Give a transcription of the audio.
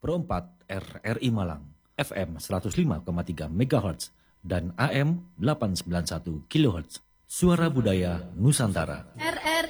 Pro 4 RRI Malang, FM 105,3 MHz dan AM 891 kHz. Suara Budaya Nusantara.